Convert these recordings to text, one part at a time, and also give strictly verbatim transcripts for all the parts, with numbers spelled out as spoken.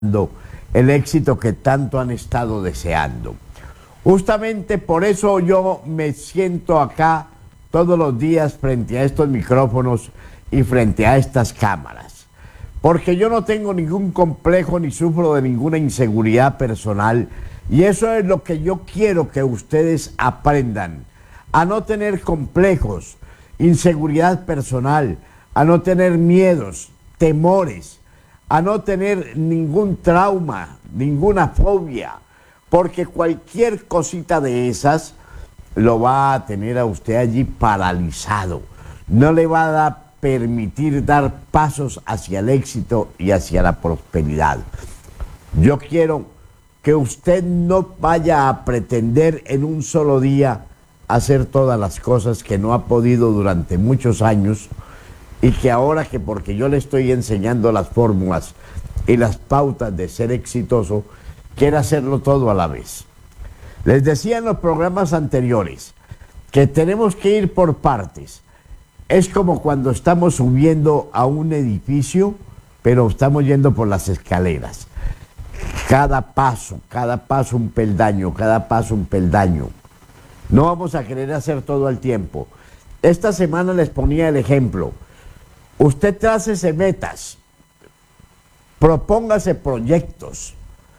el éxito que tanto han estado deseando. Justamente por eso yo me siento acá todos los días frente a estos micrófonos y frente a estas cámaras, porque yo no tengo ningún complejo ni sufro de ninguna inseguridad personal, y eso es lo que yo quiero que ustedes aprendan, a no tener complejos, inseguridad personal, a no tener miedos, temores, a no tener ningún trauma, ninguna fobia, porque cualquier cosita de esas lo va a tener a usted allí paralizado, no le va a permitir dar pasos hacia el éxito y hacia la prosperidad. Yo quiero que usted no vaya a pretender en un solo día hacer todas las cosas que no ha podido durante muchos años, y que ahora que porque yo le estoy enseñando las fórmulas y las pautas de ser exitoso, quiere hacerlo todo a la vez. Les decía en los programas anteriores que tenemos que ir por partes. Es como cuando estamos subiendo a un edificio, pero estamos yendo por las escaleras. Cada paso, cada paso un peldaño, cada paso un peldaño. No vamos a querer hacer todo al tiempo. Esta semana les ponía el ejemplo. Usted trácese metas, propóngase proyectos,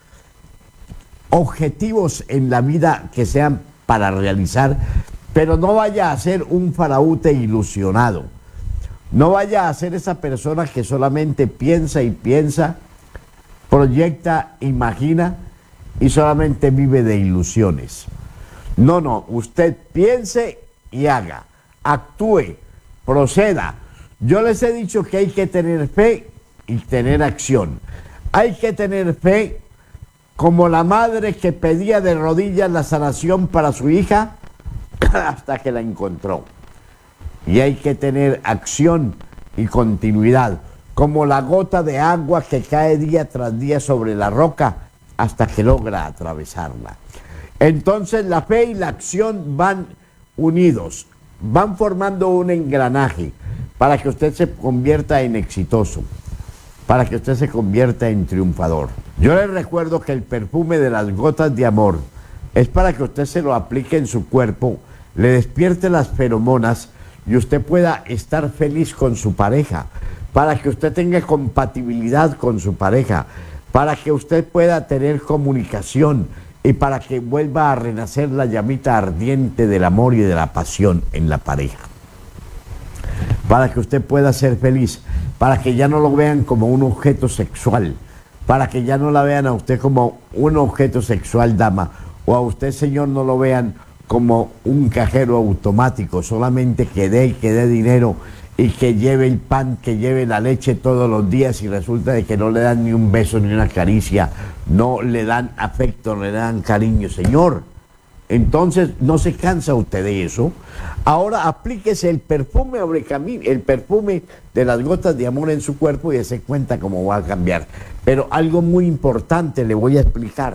objetivos en la vida que sean para realizar, pero no vaya a ser un faraute ilusionado. No vaya a ser esa persona que solamente piensa y piensa, proyecta, imagina y solamente vive de ilusiones. No, no, usted piense y haga, actúe, proceda. Yo les he dicho que hay que tener fe y tener acción. Hay que tener fe como la madre que pedía de rodillas la sanación para su hija hasta que la encontró. Y hay que tener acción y continuidad, como la gota de agua que cae día tras día sobre la roca hasta que logra atravesarla. Entonces la fe y la acción van unidos, van formando un engranaje para que usted se convierta en exitoso, para que usted se convierta en triunfador. Yo les recuerdo que el perfume de las gotas de amor es para que usted se lo aplique en su cuerpo, le despierte las feromonas y usted pueda estar feliz con su pareja, para que usted tenga compatibilidad con su pareja, para que usted pueda tener comunicación y para que vuelva a renacer la llamita ardiente del amor y de la pasión en la pareja. Para que usted pueda ser feliz, para que ya no lo vean como un objeto sexual, para que ya no la vean a usted como un objeto sexual, dama, o a usted, señor, no lo vean como un cajero automático, solamente que dé y que dé dinero y que lleve el pan, que lleve la leche todos los días y resulta de que no le dan ni un beso ni una caricia, no le dan afecto, no le dan cariño, señor. Entonces no se cansa usted de eso. Ahora aplíquese el perfume Abrecamino, el perfume de las gotas de amor en su cuerpo y dése cuenta cómo va a cambiar. Pero algo muy importante le voy a explicar.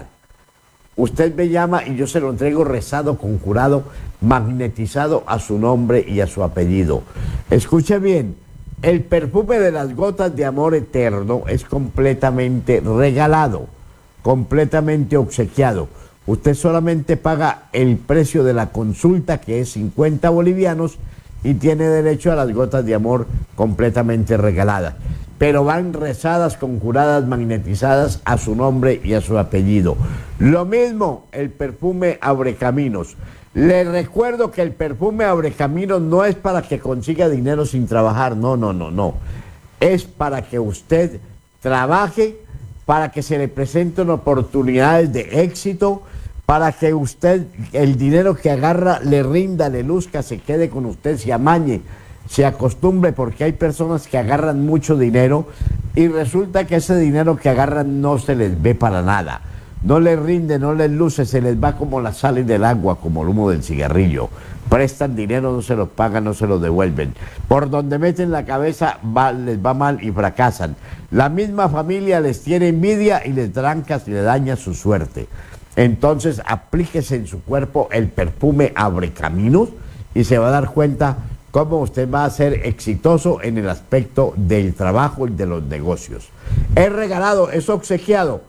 Usted me llama y yo se lo entrego rezado, conjurado, magnetizado a su nombre y a su apellido. Escuche bien, el perfume de las gotas de amor eterno es completamente regalado, completamente obsequiado. Usted solamente paga el precio de la consulta, que es cincuenta bolivianos, y tiene derecho a las gotas de amor completamente regaladas. Pero van rezadas, conjuradas, magnetizadas a su nombre y a su apellido. Lo mismo el perfume Abrecaminos. Le recuerdo que el perfume Abrecaminos no es para que consiga dinero sin trabajar, no, no, no, no. Es para que usted trabaje, para que se le presenten oportunidades de éxito, para que usted, el dinero que agarra, le rinda, le luzca, se quede con usted, se amañe, se acostumbre, porque hay personas que agarran mucho dinero y resulta que ese dinero que agarran no se les ve para nada, no les rinde, no les luce, se les va como la sal del agua, como el humo del cigarrillo. Prestan dinero, no se los pagan, no se los devuelven. Por donde meten la cabeza va, les va mal y fracasan. La misma familia les tiene envidia y les tranca y le daña su suerte. Entonces aplíquese en su cuerpo el perfume Abrecaminos y se va a dar cuenta cómo usted va a ser exitoso en el aspecto del trabajo y de los negocios. Es regalado, es obsequiado.